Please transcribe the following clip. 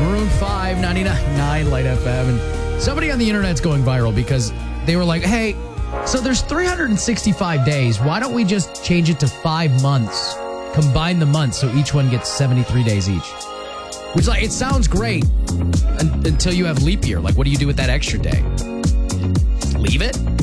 Maroon 5, 99.9 Light FM. And somebody on the internet's going viral because they were like, hey, so there's 365 days. Why don't we just change it to 5 months? Combine the months so each one gets 73 days each. Which, like, it sounds great until you have leap year. Like, what do you do with that extra day? Leave it?